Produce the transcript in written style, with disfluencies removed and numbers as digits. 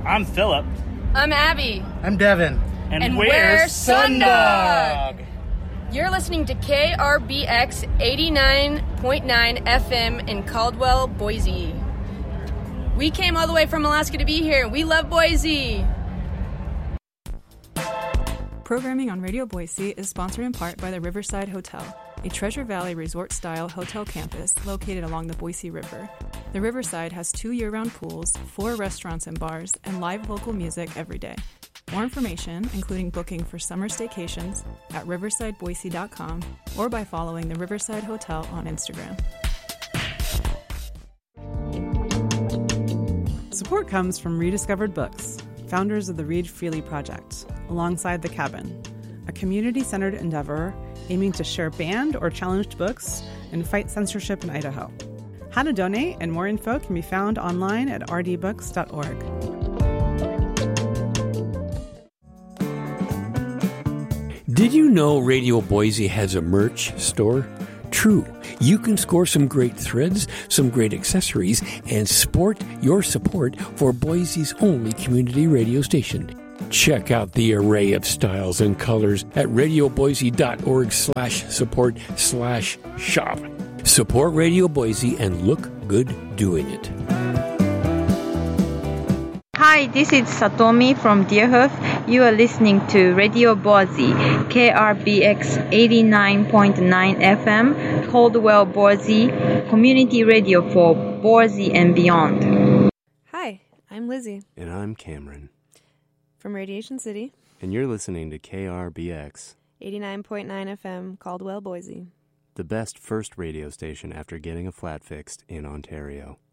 I'm Philip. I'm Abby. I'm Devin. And we're Sundog. You're listening to KRBX 89.9 FM in Caldwell, Boise. We came all the way from Alaska to be here. We love Boise. Programming on Radio Boise is sponsored in part by the Riverside Hotel, a Treasure Valley resort-style hotel campus located along the Boise River. The Riverside has 2 year-round pools, 4 restaurants and bars, and live local music every day. More information, including booking for summer staycations, at riversideboise.com or by following the Riverside Hotel on Instagram. Support comes from Rediscovered Books, founders of the Read Freely Project, alongside The Cabin, a community-centered endeavor aiming to share banned or challenged books and fight censorship in Idaho. How to donate and more info can be found online at rdbooks.org. Did you know Radio Boise has a merch store? True. You can score some great threads, some great accessories, and sport your support for Boise's only community radio station. Check out the array of styles and colors at radioboise.org/support/shop. Support Radio Boise and look good doing it. Hi, this is Satomi from Deerhoof. You are listening to Radio Boise, KRBX 89.9 FM, Caldwell, Boise, community radio for Boise and beyond. Hi, I'm Lizzie. And I'm Cameron. From Radiation City. And you're listening to KRBX 89.9 FM, Caldwell, Boise. The best first radio station after getting a flat fixed in Ontario.